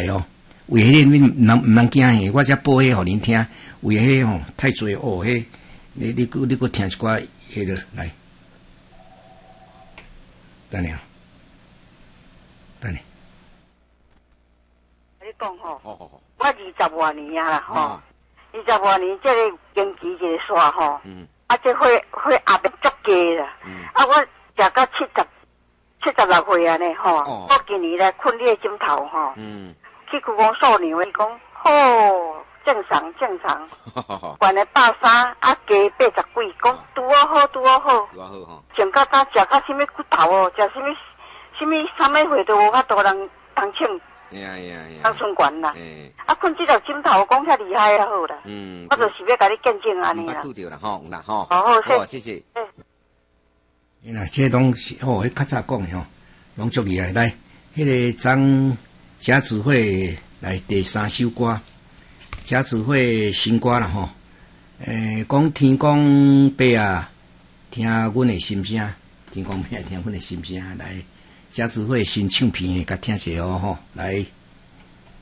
咯。为迄个恁毋能惊吓，我才播迄互恁听。为迄吼太侪哦，迄你搁听一寡迄个来，等下，等下。 你讲吼， 好， 我20多年啊啦吼，20多年这个经济这个线吼，啊这血压得足低啦，啊我食到76岁安尼吼，我今年来困你的枕头吼，去去讲数量，伊讲好正常，原来83啊加80几，讲拄好，吼，上到早食到什么骨头哦，食什么啥物货都无法度人称。当顺管啦，啊，困这条枕头讲遐厉害啊，好啦，我就是要甲你见证安尼啦。 拄着啦，吼，有啦，吼， 好， 谢谢。 那这拢是吼，迄较早讲的吼，拢足厉害。来，迄个张甲子会来第3首歌，甲子会新歌啦吼。讲天公伯啊，听阮的心声；天公伯啊，听阮的心声。来，甲子会新唱片，甲听者哦吼，来。